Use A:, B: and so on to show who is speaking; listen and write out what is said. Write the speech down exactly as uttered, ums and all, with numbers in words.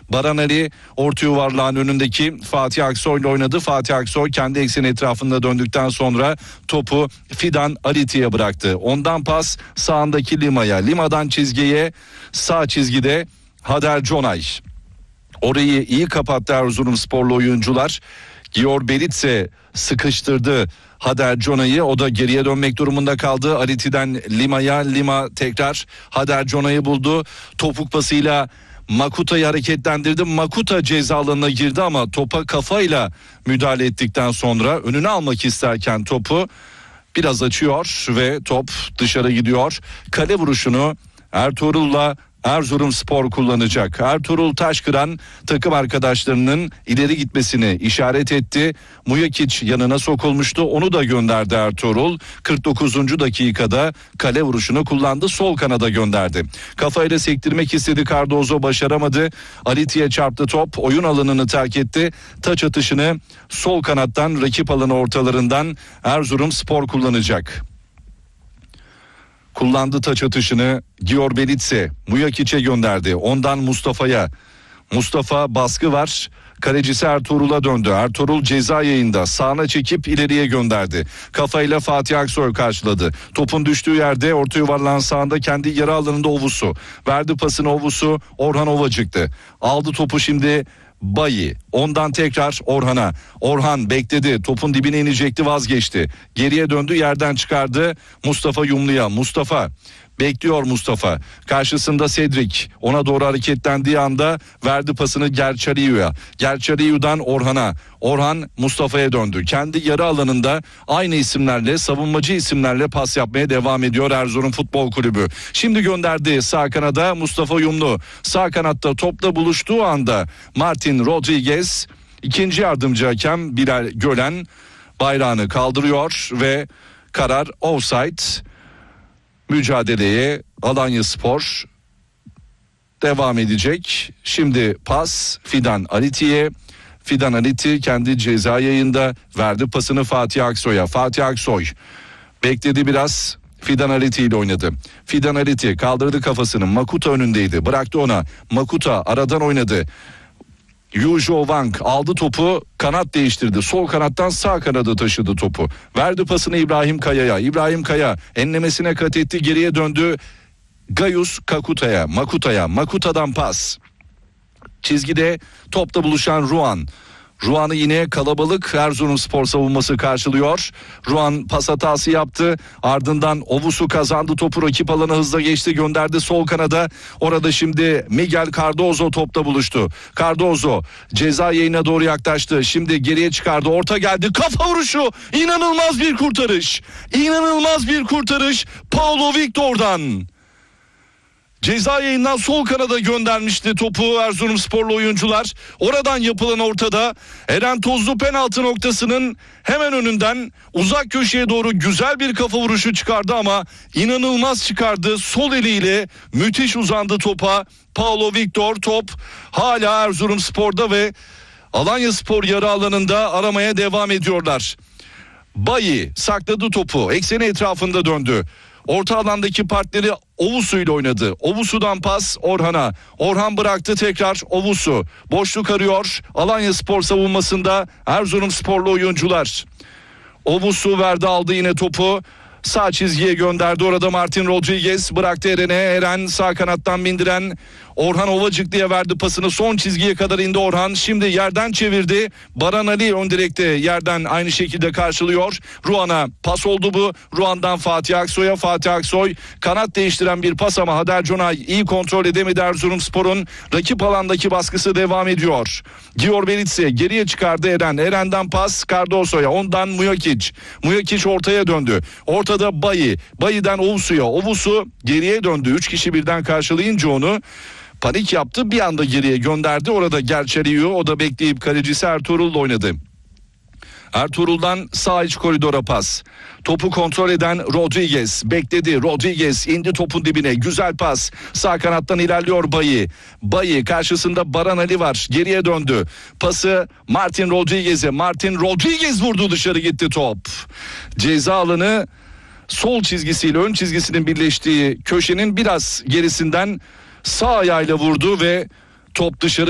A: Baran Ali orta yuvarlağın önündeki Fatih Aksoy ile oynadı. Fatih Aksoy kendi ekseni etrafında döndükten sonra topu Fidan Aliti'ye bıraktı. Ondan pas sağındaki Lima'ya. Lima'dan çizgiye, sağ çizgide Hader Conay. Orayı iyi kapattı Erzurumsporlu oyuncular. Gior Belitse sıkıştırdı Hader Conay'ı, o da geriye dönmek durumunda kaldı. Aliti'den Lima'ya, Lima tekrar Hader Conay'ı buldu. Topuk pasıyla Makuta'yı hareketlendirdi. Makuta ceza alanına girdi ama topa kafayla müdahale ettikten sonra önüne almak isterken topu biraz açıyor ve top dışarı gidiyor. Kale vuruşunu Ertuğrul'la Erzurumspor kullanacak. Ertuğrul Taşkıran takım arkadaşlarının ileri gitmesini işaret etti. Mujakic yanına sokulmuştu. Onu da gönderdi Ertuğrul. kırk dokuzuncu dakikada kale vuruşunu kullandı. Sol kanada gönderdi. Kafayla sektirmek istedi. Cardozo başaramadı. Aliti'ye çarptı top. Oyun alanını terk etti. Taç atışını sol kanattan, rakip alanı ortalarından Erzurumspor kullanacak. Kullandı taç atışını Gior Belitse. Mujakic'e gönderdi. Ondan Mustafa'ya. Mustafa baskı var. Kalecisi Ertuğrul'a döndü. Ertuğrul ceza yayında sağına çekip ileriye gönderdi. Kafayla Fatih Aksoy karşıladı. Topun düştüğü yerde orta yuvarlağın sağında kendi yarı alanında Ovusu. Verdi pasını Ovusu. Orhan Ovacık'tı. Aldı topu şimdi Bayi. Ondan tekrar Orhan'a. Orhan bekledi. Topun dibine inecekti, vazgeçti. Geriye döndü, yerden çıkardı. Mustafa Yumlu'ya. Mustafa. Bekliyor Mustafa. Karşısında Cedric. Ona doğru hareketlendiği anda verdi pasını Gerçariyu'ya. Gerçariyu'dan Orhan'a. Orhan Mustafa'ya döndü. Kendi yarı alanında aynı isimlerle, savunmacı isimlerle pas yapmaya devam ediyor Erzurum Futbol Kulübü. Şimdi gönderdi sağ kanada Mustafa Yumlu. Sağ kanatta topla buluştuğu anda Martin Rodriguez, ikinci yardımcı hakem Bilal Gölen bayrağını kaldırıyor ve karar offside. Mücadeleye Alanyaspor devam edecek. Şimdi pas Fidan Aliti'ye. Fidan Aliti kendi ceza yayında verdi pasını Fatih Aksoy'a. Fatih Aksoy bekledi biraz. Fidan Aliti ile oynadı. Fidan Aliti kaldırdı kafasını. Makuta önündeydi. Bıraktı ona. Makuta aradan oynadı. Yujo Wang aldı topu, kanat değiştirdi. Sol kanattan sağ kanada taşıdı topu. Verdi pasını İbrahim Kaya'ya. İbrahim Kaya enlemesine kat etti, geriye döndü. Gayus Kakuta'ya, Makuta'ya. Makuta'dan pas. Çizgide topla buluşan Ruan. Ruan'ı yine kalabalık Erzurumspor savunması karşılıyor. Ruan pas hatası yaptı. Ardından Ovusu kazandı topu, rakip alana hızla geçti, gönderdi sol kanada. Orada şimdi Miguel Cardozo topla buluştu. Cardozo ceza yayına doğru yaklaştı. Şimdi geriye çıkardı. Orta geldi. Kafa vuruşu. İnanılmaz bir kurtarış. İnanılmaz bir kurtarış. Paulo Victor'dan. Ceza yayından sol kanada göndermişti topu Erzurumsporlu oyuncular. Oradan yapılan ortada Eren Tozlu penaltı noktasının hemen önünden uzak köşeye doğru güzel bir kafa vuruşu çıkardı ama inanılmaz çıkardı. Sol eliyle müthiş uzandı topa. Paulo Victor, top hala Erzurumspor'da ve Alanyaspor yarı alanında aramaya devam ediyorlar. Bayi sakladı topu, ekseni etrafında döndü. Orta alandaki partneri Ovusu ile oynadı. Ovusu'dan pas Orhan'a. Orhan bıraktı, tekrar Ovusu. Boşluk arıyor Alanyaspor savunmasında Erzurumsporlu oyuncular. Ovusu verdi, aldı yine topu. Sağ çizgiye gönderdi. Orada Martin Rodriguez bıraktı Eren'e. Eren sağ kanattan bindiren Orhan Ovacık diye verdi pasını. Son çizgiye kadar indi Orhan. Şimdi yerden çevirdi. Baran Ali ön direkte yerden aynı şekilde karşılıyor. Ruan'a pas oldu bu. Ruan'dan Fatih Aksoy'a. Fatih Aksoy kanat değiştiren bir pas ama Hader Conay iyi kontrol edemedi. Erzurumspor'un rakip alandaki baskısı devam ediyor. Gior Belitse geriye çıkardı Eren. Eren'den pas Cardozo'ya. Ondan Mujakic. Mujakic ortaya döndü. Ortada Bayi. Bayi'den Ovusu'ya. Ovusu geriye döndü. Üç kişi birden karşılayınca onu panik yaptı. Bir anda geriye gönderdi. Orada Gerçeriyu, o da bekleyip kalecisi Ertuğrul'la oynadı. Ertuğrul'dan sağ iç koridora pas. Topu kontrol eden Rodriguez bekledi. Rodriguez indi topun dibine. Güzel pas. Sağ kanattan ilerliyor Bayi. Bayi karşısında Baran Ali var. Geriye döndü. Pası Martin Rodriguez'e. Martin Rodriguez vurdu, dışarı gitti top. Ceza alanı sol çizgisiyle ön çizgisinin birleştiği köşenin biraz gerisinden sağ ayağıyla vurdu ve top dışarı